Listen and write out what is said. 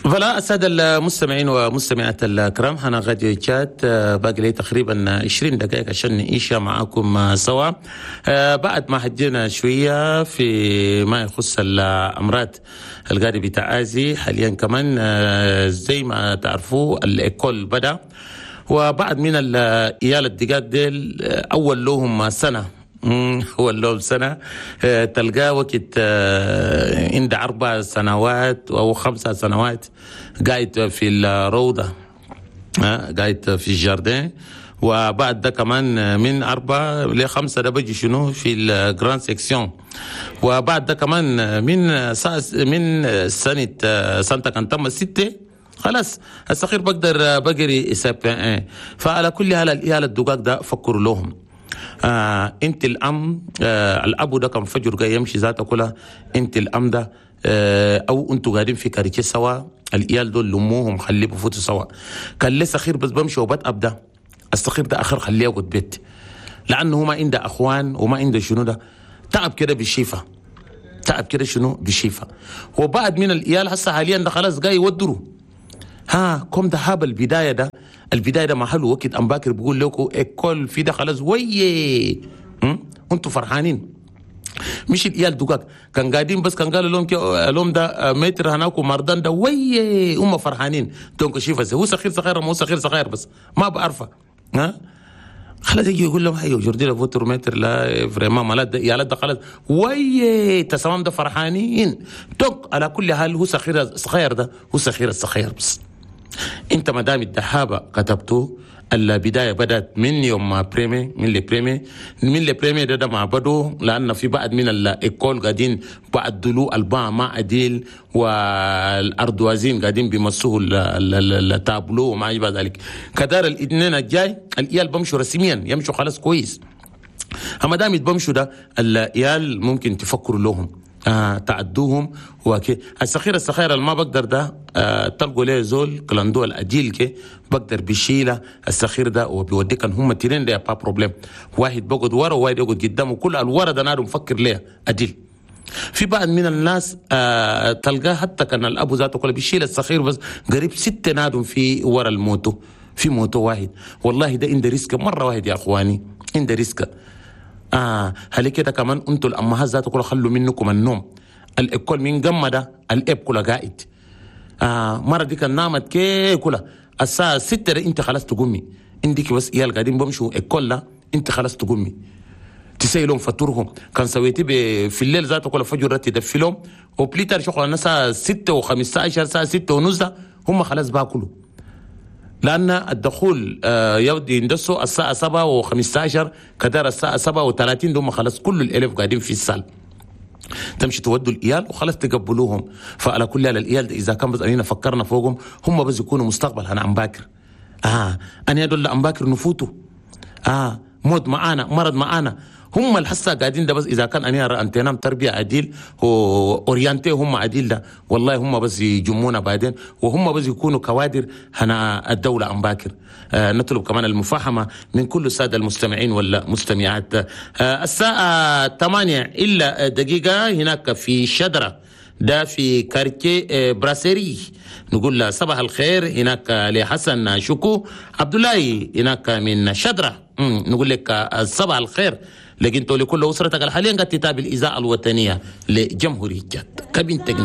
فلا السادة المستمعين ومستمعات الكرام، أنا غادي تشات باقي لي تقريبا 20 دقائق عشان نعيش معاكم سوا. بعد ما حجينا شوية في ما يخص الأمراض القاري بتعازي حاليا كمان، زي ما تعرفوا الإيكول بدأ، وبعد من الإيال الدقاق ديل أول لهم سنة أول لهم سنة تلقاه وقت عند 4 سنوات أو 5 سنوات قاعد في الروضة، قاعد في الجاردين، وبعد ده كمان من 4 ل 5 ده بيجي شنو في الجراند سيكسيون، وبعد ده كمان من سنة كان تم 6 خلاص الصغير بقدر بقري سابقا. فعلى كل حال الإيال الدقاق ده فكروا لهم. انت الام الابو ده كان فجر جاي يمشي ذاته كلها، انت الام ده او انتوا قاعدين في كاريكي سوا، الايال دول لموهم خليه بفوتوا سوا. كان لسه خير بس بمشي وبتأب ده الصغير ده اخر خليه يقعد بيت، لانه ما عنده اخوان وما عنده شنو ده، تعب كده بالشيفه، تعب كده شنو بالشيفه. وبعد من الايال هسه حاليا ده خلاص جاي يودروا. كم ده هاب البدايه ده، البدايه ده محله وقت ام باكر بيقول لكم الكل في ده خلاص ويه انتوا فرحانين. مش الايال دقاق كان قاعدين بس كان قالوا لهم ده متر هناك ومردان ده ويه هم فرحانين. دونك شيفا هو صغير ما هو صغير بس ما بعرفه. خلاص يجي يقول لهم هيو جوردي فوتر متر لا فريمان مالات يا ده خلاص ويه تسمام ده فرحانين. دونك على كل حال هو صغير ده هو صغير بس. انت ما دام الدحابه كتبته البدايه بدات من يوم ما بريمي من البريمي ده ما بدو، لان في بعض من الايكول قاعدين بعد دلو الباع مع عديل والاردوازين قاعدين بيمسوه التابلو وما يبقى ذلك. كدار الاثنين الجاي الايال بمشوا رسميا يمشوا خلاص كويس. اما دام بمشوا ده الايال ممكن تفكروا لهم تعدوهم. وكي الصغير اللي ما بقدر ده تلقوا ليه زول كلاندو الأجيل كي بقدر بيشيله الصغير ده وبيوديك ان هم تيرين ده با بروبليم. واحد بقعد ورا وواحد يقعد قدامه، كل الورا ده نادو مفكر ليه أجيل. في بعض من الناس تلقاه حتى كان الأبو ذاته كله بيشيل الصغير بس قريب 6 نادم في ورا الموتو، في موتو واحد. والله ده عنده ريسك مرة واحد يا أخواني، عنده ريسك. هل كده كمان انتوا الامهات ذاتوا كلها خلوا منكم النوم. الاكل من جمع ده الاب كلها قاعد. مرة دي كان نامت كي كلها الساعة 6 انت خلاص تقومي، عندك بس ايال قاعدين بمشوا اكل لا انت خلاص تقومي تسيلهم فطورهم. كان سويتي في الليل ذاته كلها فجر رتي دفلهم وبليتر شغل الناس 6 و15 الساعة 6 ونص هم خلاص باكلوا، لأن الدخول يودي يندسوا الساعة 7 و15 كدار الساعة 7 و30 دوما خلاص كل الألف قاعدين في السال. تمشي تودوا الإيال وخلاص تقبلوهم. فعلى كل الإيال إذا كان بس أننا فكرنا فوقهم هم بس يكونوا مستقبل. أنا عم باكر أنا يدل عم باكر نفوتوا موت معانا مرض معانا. هم الحسا قاعدين ده بس اذا كان اني انتنام تربيه عديل واورينتي هم عديل ده والله هم بس يجمونا بعدين وهم بس يكونوا كوادر هنا الدوله ام باكر. نطلب كمان المفاهمه من كل الساده المستمعين ولا مستمعات. الساعه 8 الا دقيقه هناك في شدره ده في كارتيه براسيري، نقول له صباح الخير هناك لحسن شكو عبد الله هناك من شدره، نقول لك صباح الخير لكن لكل اسرتك. حاليا قد تتابع الاذاعه الوطنيه لجمهوريه جد كابين